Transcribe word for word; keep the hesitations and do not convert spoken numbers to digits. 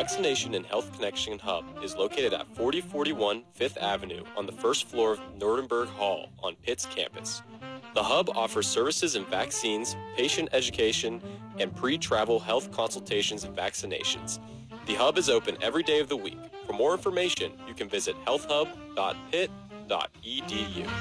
Vaccination and Health Connection Hub is located at forty forty-one Fifth Avenue on the first floor of Nordenberg Hall on Pitt's campus. The Hub offers services in vaccines, patient education, and pre-travel health consultations and vaccinations. The Hub is open every day of the week. For more information, you can visit health hub dot pitt dot e d u.